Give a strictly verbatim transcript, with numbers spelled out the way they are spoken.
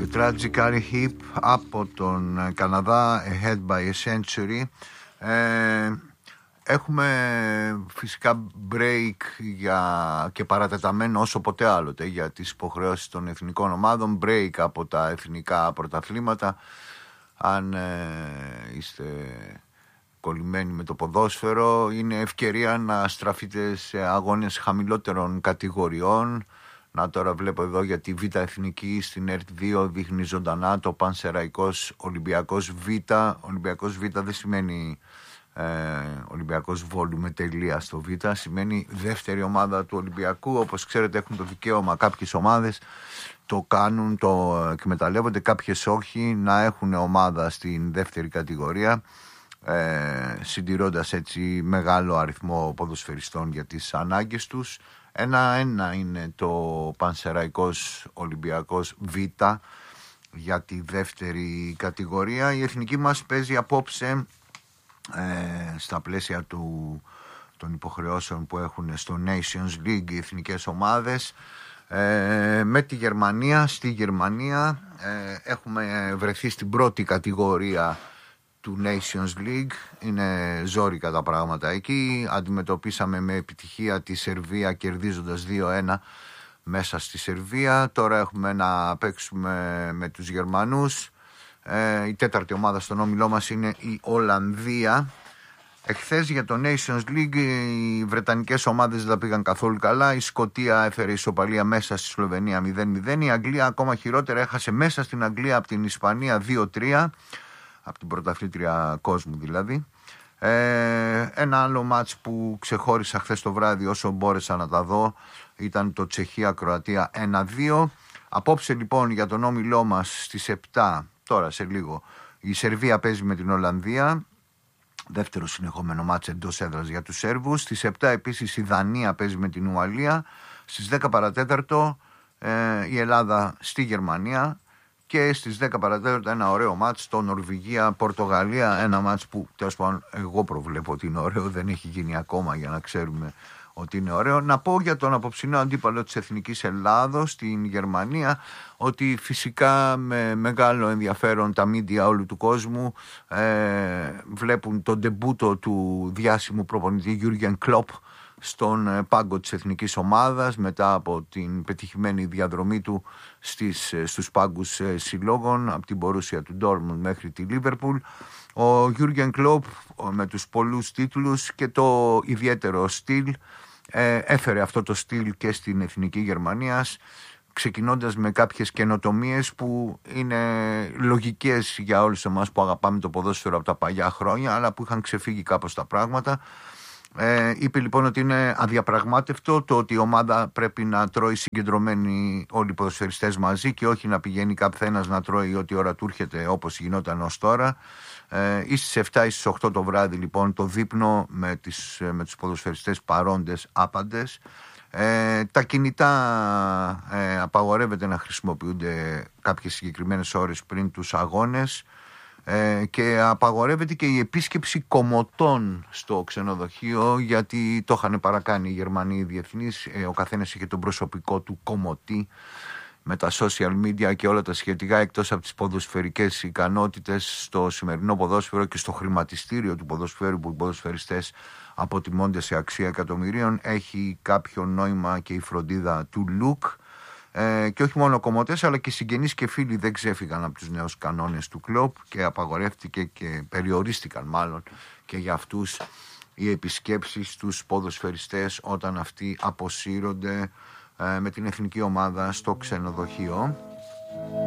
Tragically Hip από τον Καναδά, Ahead by a Century. ε, Έχουμε φυσικά break για, και παρατεταμένο όσο ποτέ άλλοτε για τις υποχρεώσεις των εθνικών ομάδων, break από τα εθνικά πρωταθλήματα. Αν ε, είστε κολλημένοι με το ποδόσφαιρο, είναι ευκαιρία να στραφείτε σε αγώνες χαμηλότερων κατηγοριών. Να, τώρα βλέπω εδώ για τη Β' Εθνική στην ΕΡΤ δύο δείχνει ζωντανά το Πανσεραϊκός Ολυμπιακός Β. Ολυμπιακός Β δεν σημαίνει ε, Ολυμπιακός Βόλου με τελεία στο Β, σημαίνει δεύτερη ομάδα του Ολυμπιακού. Όπως ξέρετε έχουν το δικαίωμα κάποιες ομάδες, το κάνουν, το εκμεταλλεύονται, κάποιες όχι, να έχουν ομάδα στην δεύτερη κατηγορία, ε, συντηρώντας έτσι μεγάλο αριθμό ποδοσφαιριστών για τις ανάγκες τους. Ένα-ένα είναι το Πανσεραϊκός Ολυμπιακός Β για τη δεύτερη κατηγορία. Η εθνική μας παίζει απόψε ε, στα πλαίσια του, των υποχρεώσεων που έχουν στο Nations League οι εθνικές ομάδες ε, με τη Γερμανία. Στη Γερμανία ε, έχουμε βρεθεί στην πρώτη κατηγορία του Nations League. Είναι ζόρικα τα πράγματα εκεί. Αντιμετωπίσαμε με επιτυχία τη Σερβία κερδίζοντας δύο ένα μέσα στη Σερβία. Τώρα έχουμε να παίξουμε με τους Γερμανούς. ε, Η τέταρτη ομάδα στον όμιλό μας είναι η Ολλανδία. Εχθές για το Nations League οι βρετανικές ομάδες δεν τα πήγαν καθόλου καλά. Η Σκωτία έφερε ισοπαλία μέσα στη Σλοβενία μηδέν μηδέν. Η Αγγλία ακόμα χειρότερα, έχασε μέσα στην Αγγλία από την Ισπανία δύο τρία, από την πρωταθλήτρια κόσμου δηλαδή. Ε, ένα άλλο μάτς που ξεχώρισα χθες το βράδυ όσο μπόρεσα να τα δω ήταν το Τσεχία-Κροατία ένα δύο. Απόψε λοιπόν για τον όμιλό μας στις επτά, τώρα σε λίγο, η Σερβία παίζει με την Ολλανδία. Δεύτερο συνεχόμενο μάτς εντός έδρας για τους Σέρβους. Στις επτά επίσης η Δανία παίζει με την Ουαλία. Στις δέκα παρατέταρτο ε, η Ελλάδα στη Γερμανία. Και στις δέκα παρατέταρτο ένα ωραίο μάτς, το Νορβηγία-Πορτογαλία. Ένα μάτς που τέλος πάντων εγώ προβλέπω ότι είναι ωραίο, δεν έχει γίνει ακόμα για να ξέρουμε ότι είναι ωραίο. Να πω για τον απόψινό αντίπαλο της Εθνικής Ελλάδος στην Γερμανία ότι φυσικά με μεγάλο ενδιαφέρον τα μίντια όλου του κόσμου ε, βλέπουν τον ντεμπούτο του διάσημου προπονητή Γιούργεν Κλοπ στον πάγκο της εθνικής ομάδας μετά από την πετυχημένη διαδρομή του στις, στους πάγκους συλλόγων από την Μπορούσια του Ντόρτμουντ μέχρι τη Λίβερπουλ. Ο Γιούργεν Κλοπ με τους πολλούς τίτλους και το ιδιαίτερο στυλ ε, έφερε αυτό το στυλ και στην εθνική Γερμανίας, ξεκινώντας με κάποιες καινοτομίες που είναι λογικές για όλους εμάς που αγαπάμε το ποδόσφαιρο από τα παλιά χρόνια, αλλά που είχαν ξεφύγει κάπως τα πράγματα. Ε, είπε λοιπόν ότι είναι αδιαπραγμάτευτο το ότι η ομάδα πρέπει να τρώει συγκεντρωμένοι όλοι οι ποδοσφαιριστές μαζί και όχι να πηγαίνει καθένας να τρώει ό,τι ώρα του έρχεται όπως γινόταν ως τώρα. Ε, ή στις επτά ή στις οκτώ το βράδυ λοιπόν το δείπνο με, τις, με τους ποδοσφαιριστές παρόντες άπαντες. Ε, τα κινητά ε, απαγορεύεται να χρησιμοποιούνται κάποιες συγκεκριμένες ώρες πριν τους αγώνες. Ε, και απαγορεύεται και η επίσκεψη κομμωτών στο ξενοδοχείο, γιατί το είχαν παρακάνει οι Γερμανοί διεθνείς. Ε, ο καθένας είχε τον προσωπικό του κομμωτή με τα social media και όλα τα σχετικά, εκτός από τις ποδοσφαιρικές ικανότητες στο σημερινό ποδόσφαιρο και στο χρηματιστήριο του ποδοσφαίρου που οι ποδοσφαιριστές αποτιμώνται σε αξία εκατομμυρίων. Έχει κάποιο νόημα και η φροντίδα του look. Ε, και όχι μόνο κομμωτές αλλά και συγγενείς και φίλοι δεν ξέφυγαν από τους νέους κανόνες του κλοπ και απαγορεύτηκε και περιορίστηκαν μάλλον και για αυτούς οι επισκέψεις στους ποδοσφαιριστές όταν αυτοί αποσύρονται ε, με την εθνική ομάδα στο ξενοδοχείο.